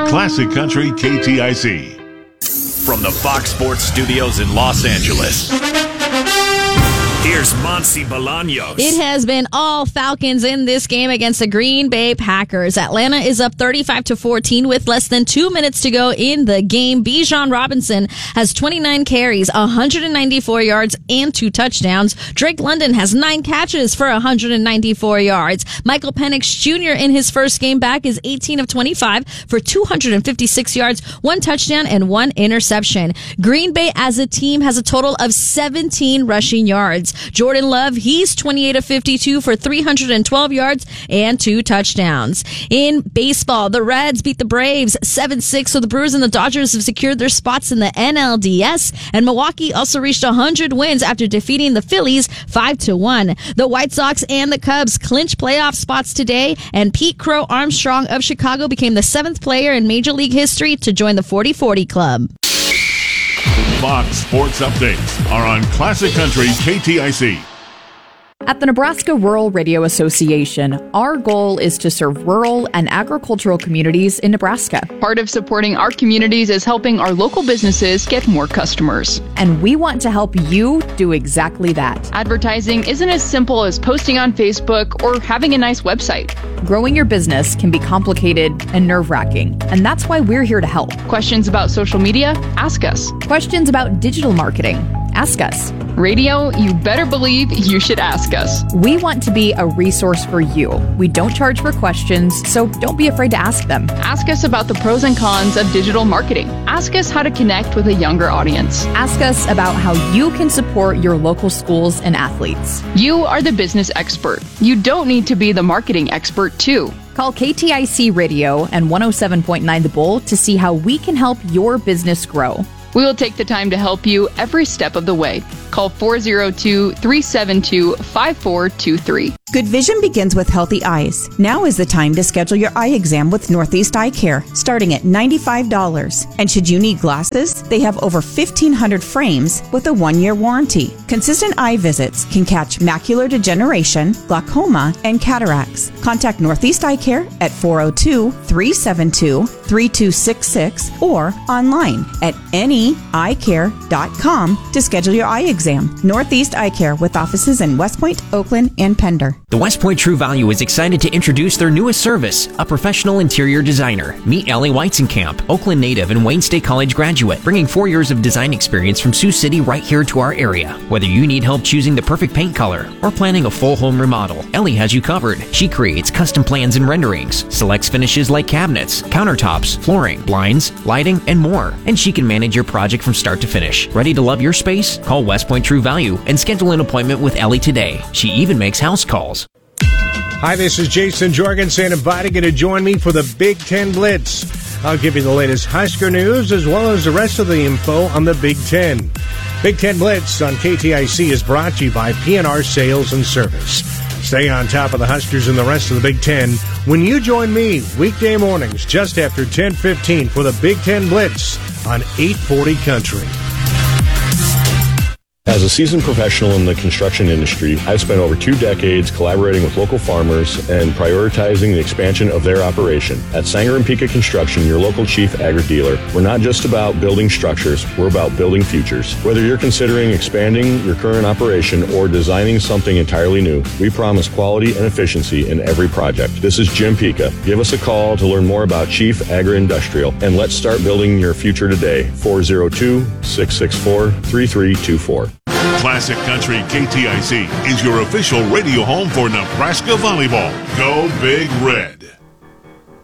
Classic Country KTIC. From the Fox Sports Studios in Los Angeles, here's Monsi Bolaños. It has been all Falcons in this game against the Green Bay Packers. Atlanta is up 35-14 with less than 2 minutes to go in the game. Bijan Robinson has 29 carries, 194 yards, and 2 touchdowns. Drake London has 9 catches for 194 yards. Michael Penix Jr. in his first game back is 18 of 25 for 256 yards, 1 touchdown, and 1 interception. Green Bay as a team has a total of 17 rushing yards. Jordan Love, he's 28 of 52 for 312 yards and 2 touchdowns. In baseball, the Reds beat the Braves 7-6, so the Brewers and the Dodgers have secured their spots in the NLDS, and Milwaukee also reached 100 wins after defeating the Phillies 5-1. The White Sox and the Cubs clinch playoff spots today, and Pete Crow Armstrong of Chicago became the 7th player in Major League history to join the 40-40 club. Fox Sports Updates are on Classic Country KTIC. At the Nebraska Rural Radio Association, our goal is to serve rural and agricultural communities in Nebraska. Part of supporting our communities is helping our local businesses get more customers. And we want to help you do exactly that. Advertising isn't as simple as posting on Facebook or having a nice website. Growing your business can be complicated and nerve-wracking, and that's why we're here to help. Questions about social media? Ask us. Questions about digital marketing? Ask us. Radio, you better believe you should ask us. We want to be a resource for you. We don't charge for questions, so don't be afraid to ask them. Ask us about the pros and cons of digital marketing. Ask us how to connect with a younger audience. Ask us about how you can support your local schools and athletes. You are the business expert. You don't need to be the marketing expert, too. Call KTIC Radio and 107.9 The Bull to see how we can help your business grow. We will take the time to help you every step of the way. Call 402-372-5423. Good vision begins with healthy eyes. Now is the time to schedule your eye exam with Northeast Eye Care, starting at $95. And should you need glasses, they have over 1,500 frames with a 1-year warranty. Consistent eye visits can catch macular degeneration, glaucoma, and cataracts. Contact Northeast Eye Care at 402-372-3266 or online at neeyecare.com to schedule your eye exam. Northeast Eye Care with offices in West Point, Oakland, and Pender. The West Point True Value is excited to introduce their newest service, a professional interior designer. Meet Ellie Weizenkamp, Oakland native and Wayne State College graduate, bringing 4 years of design experience from Sioux City right here to our area. Whether you need help choosing the perfect paint color or planning a full home remodel, Ellie has you covered. She creates custom plans and renderings, selects finishes like cabinets, countertops, flooring, blinds, lighting, and more. And she can manage your project from start to finish. Ready to love your space? Call West Point True Value and schedule an appointment with Ellie today. She even makes house calls. Hi, this is Jason Jorgensen inviting you to join me for the Big Ten Blitz. I'll give you the latest Husker news as well as the rest of the info on the Big Ten. Big Ten Blitz on KTIC is brought to you by PNR Sales and Service. Stay on top of the Huskers and the rest of the Big Ten when you join me weekday mornings just after 10:15 for the Big Ten Blitz on 840 Country. As a seasoned professional in the construction industry, I've spent over 2 decades collaborating with local farmers and prioritizing the expansion of their operation. At Sanger & Pika Construction, your local chief agri-dealer, we're not just about building structures, we're about building futures. Whether you're considering expanding your current operation or designing something entirely new, we promise quality and efficiency in every project. This is Jim Pika. Give us a call to learn more about Chief Agri-Industrial, and let's start building your future today. 402-664-3324. Classic Country KTIC is your official radio home for Nebraska volleyball. Go Big Red.